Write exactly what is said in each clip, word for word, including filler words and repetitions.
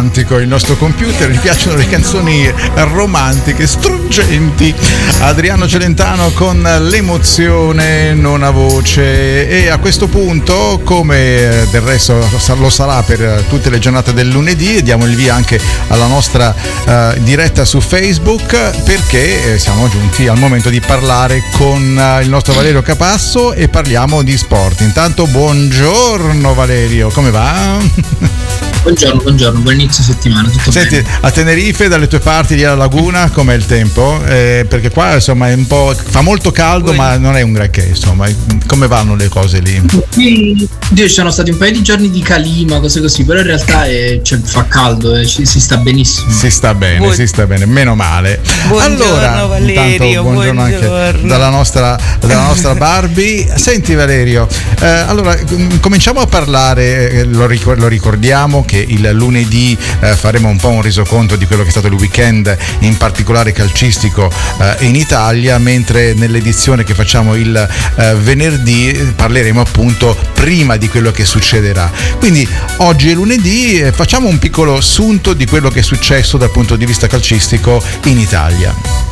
romantico il nostro computer, gli piacciono le canzoni romantiche, struggenti. Adriano Celentano con L'emozione non ha voce, e a questo punto, come del resto lo sarà per tutte le giornate del lunedì, diamo il via anche alla nostra uh, diretta su Facebook, perché siamo giunti al momento di parlare con uh, il nostro Valerio Capasso e parliamo di sport. Intanto buongiorno Valerio, come va? Buongiorno, buongiorno, buon inizio settimana, tutto Senti, bene? a Tenerife, dalle tue parti di alla Laguna, com'è il tempo? Eh, perché qua insomma è un po', fa molto caldo, Buon... ma non è un granché, insomma. Come vanno le cose lì? Qui ci sono stati un paio di giorni di calima, cose così, però in realtà è, cioè, fa caldo e ci, si sta benissimo. Si sta bene, Buon... si sta bene, meno male. Buongiorno allora, Valerio, buongiorno, buongiorno anche dalla nostra, dalla nostra Barbie. Senti Valerio, eh, allora cominciamo a parlare, eh, lo, ricor- lo ricordiamo che il lunedì eh, faremo un po' un resoconto di quello che è stato il weekend, in particolare calcistico, eh, in Italia, mentre nell'edizione che facciamo il eh, venerdì parleremo appunto prima di quello che succederà. Quindi oggi è lunedì, eh, facciamo un piccolo assunto di quello che è successo dal punto di vista calcistico in Italia.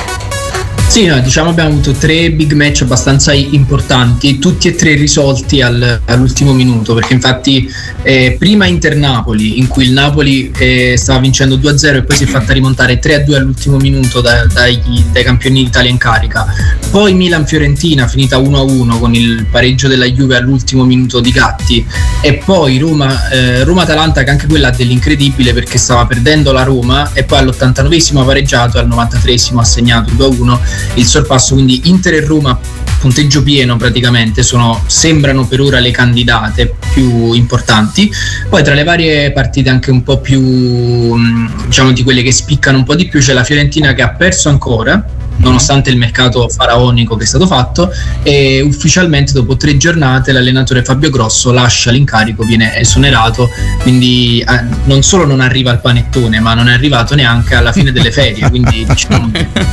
Sì, no, diciamo abbiamo avuto tre big match abbastanza importanti, tutti e tre risolti al, all'ultimo minuto, perché infatti eh, prima Inter-Napoli, in cui il Napoli eh, stava vincendo due a zero e poi si è fatta rimontare tre a due all'ultimo minuto da, dai, dai campioni d'Italia in carica, poi Milan-Fiorentina finita uno a uno con il pareggio della Juve all'ultimo minuto di Gatti, e poi Roma, eh, Roma-Atalanta, che anche quella ha dell'incredibile perché stava perdendo la Roma e poi all'ottantanovesimo ha pareggiato e al novantatreesimo ha segnato due a uno il sorpasso. Quindi Inter e Roma, punteggio pieno praticamente, sono, sembrano per ora le candidate più importanti. Poi tra le varie partite anche un po' più, diciamo, di quelle che spiccano un po' di più, c'è la Fiorentina che ha perso ancora nonostante il mercato faraonico che è stato fatto, e ufficialmente dopo tre giornate l'allenatore Fabio Grosso lascia l'incarico, viene esonerato, quindi eh, non solo non arriva al panettone, ma non è arrivato neanche alla fine delle ferie, quindi diciamo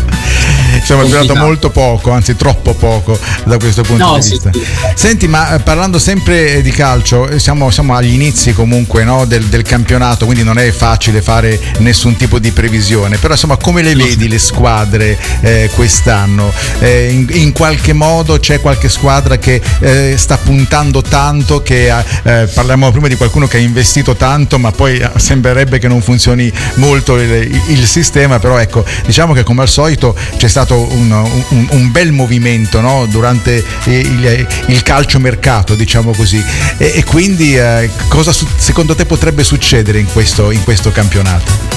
siamo arrivati molto poco, anzi troppo poco da questo punto no, di sì, vista. Sì. Senti, ma parlando sempre di calcio, siamo, siamo agli inizi comunque, no, del, del campionato, quindi non è facile fare nessun tipo di previsione, però insomma come le vedi le squadre eh, quest'anno? Eh, in, in qualche modo c'è qualche squadra che eh, sta puntando tanto, che ha, eh, parliamo prima di qualcuno che ha investito tanto ma poi sembrerebbe che non funzioni molto il, il sistema, però ecco, diciamo che come al solito c'è stato un, un, un bel movimento, no? Durante il, il calciomercato, diciamo così, e, e quindi eh, cosa su, secondo te potrebbe succedere in questo, in questo campionato?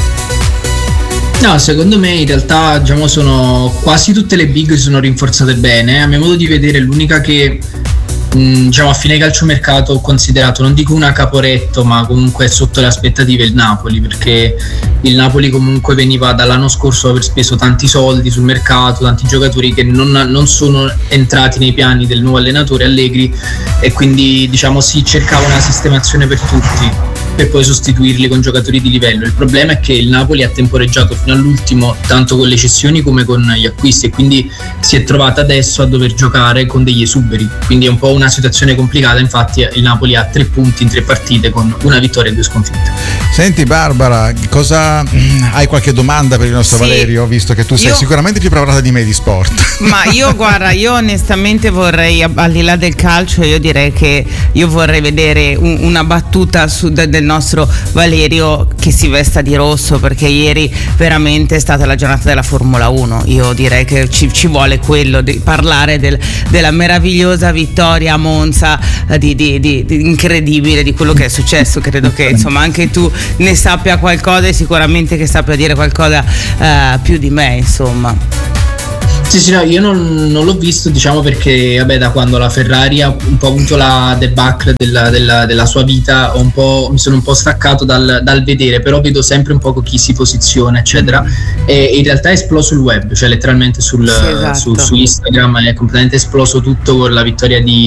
No, secondo me in realtà, diciamo, sono quasi tutte le big si sono rinforzate bene. A mio modo di vedere l'unica che mh, diciamo a fine calciomercato ho considerato, non dico una Caporetto, ma comunque sotto le aspettative, il Napoli, perché il Napoli comunque veniva dall'anno scorso aver speso tanti soldi sul mercato, tanti giocatori che non, non sono entrati nei piani del nuovo allenatore Allegri, e quindi diciamo si cercava una sistemazione per tutti per poi sostituirli con giocatori di livello. Il problema è che il Napoli ha temporeggiato fino all'ultimo, tanto con le cessioni come con gli acquisti, e quindi si è trovata adesso a dover giocare con degli esuberi, quindi è un po' una situazione complicata. Infatti il Napoli ha tre punti in tre partite con una vittoria e due sconfitte. Senti Barbara, cosa hai qualche domanda per il nostro sì. Valerio, visto che tu sei io... sicuramente più preparata di me di sport? Ma io guarda, io onestamente vorrei, al di là del calcio, io direi che io vorrei vedere un, una battuta su, de, del nostro Valerio che si vesta di rosso, perché ieri veramente è stata la giornata della Formula uno. Io direi che ci, ci vuole quello di parlare del, della meravigliosa vittoria a Monza, di, di, di, di incredibile, di quello che è successo. Credo che insomma anche tu ne sappia qualcosa, e sicuramente che sappia dire qualcosa uh, più di me, insomma. Sì, sì, no, io non, non l'ho visto, diciamo, perché vabbè, da quando la Ferrari ha un po' avuto la debacle della, della, della sua vita, ho un po', mi sono un po' staccato dal, dal vedere, però vedo sempre un po' chi si posiziona, eccetera, e in realtà è esploso il web, cioè letteralmente sul, sì, esatto. su, su Instagram è completamente esploso tutto con la vittoria di,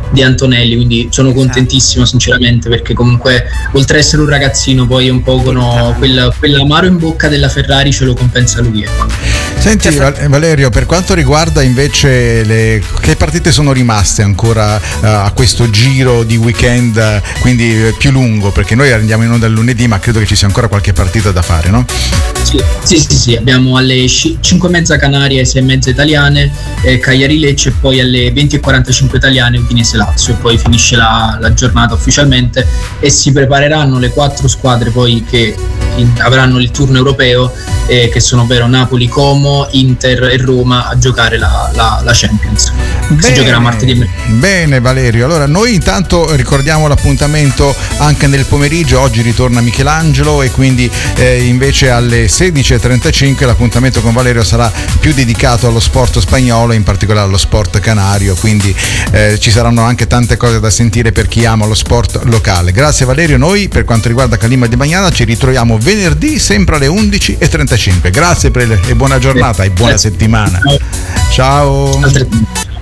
di Antonelli, quindi sono contentissimo sinceramente, perché comunque oltre ad essere un ragazzino poi un po' no, quel, quell'amaro in bocca della Ferrari ce lo compensa lui, ecco. Senti Valerio, per quanto riguarda invece le, che partite sono rimaste ancora uh, a questo giro di weekend, uh, quindi più lungo, perché noi andiamo in onda il lunedì, ma credo che ci sia ancora qualche partita da fare, no? Sì, sì, sì, sì. Abbiamo alle cinque e mezza Canarie, sei e mezza italiane, eh, Cagliari Lecce, e poi alle venti e quarantacinque italiane Udinese Lazio, e poi finisce la, la giornata ufficialmente e si prepareranno le quattro squadre poi che in, avranno il turno europeo, eh, che sono ovvero Napoli, Como, Inter e Roma, a giocare la, la, la Champions. Bene, si giocherà martedì. Bene Valerio, allora noi intanto ricordiamo l'appuntamento anche nel pomeriggio. Oggi ritorna Michelangelo e quindi eh, invece alle sedici e trentacinque l'appuntamento con Valerio sarà più dedicato allo sport spagnolo, in particolare allo sport canario, quindi eh, ci saranno anche tante cose da sentire per chi ama lo sport locale. Grazie Valerio, noi per quanto riguarda Calima di Bagnana ci ritroviamo venerdì sempre alle undici e trentacinque. Grazie per le, e buona giornata e buona settimana. Ciao. Altrettanto.